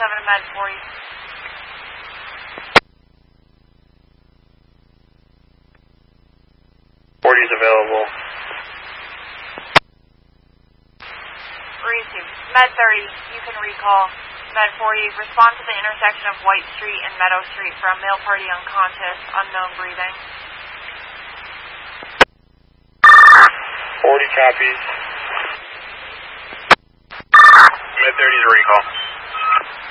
to Med 40. Is available. Received. Med 30, you can recall. Med 40, respond to the intersection of White Street and Meadow Street for a male party unconscious, unknown breathing. 40 copies. Med 30 is a recall.